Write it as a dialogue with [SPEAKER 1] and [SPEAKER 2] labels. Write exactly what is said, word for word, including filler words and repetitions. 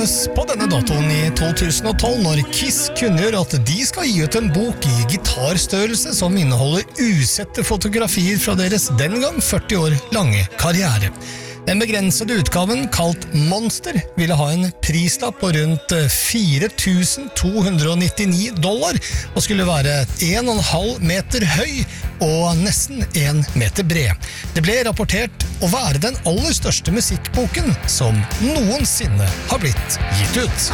[SPEAKER 1] På denne datoen i to tusen og tolv, når Kiss kunngjør at de skal gi ut en bok i gitarstørrelse som inneholder usette fotografier fra deres den gang førti år lange karriere. Den begrensede utgaven, kalt Monster, ville ha en prislapp på rundt fire tusen to hundre nittini dollar og skulle være en og en halv meter høy og nesten en meter bred. Det ble rapportert å være den aller største musikkboken som noensinne har blitt gitt ut.